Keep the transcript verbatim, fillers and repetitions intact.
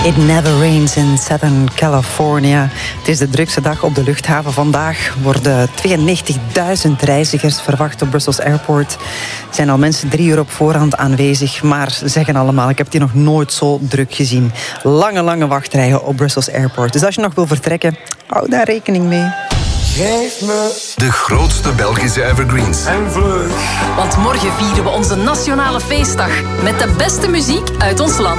It never rains in Southern California. Het is de drukste dag op de luchthaven. Vandaag worden tweeënnegentigduizend reizigers verwacht op Brussels Airport. Er zijn al mensen drie uur op voorhand aanwezig, maar ze zeggen allemaal, ik heb die nog nooit zo druk gezien. Lange, lange wachtrijen op Brussels Airport. Dus als je nog wil vertrekken, hou daar rekening mee. Geef me de grootste Belgische evergreens. en vlug. Want morgen vieren we onze nationale feestdag met de beste muziek uit ons land.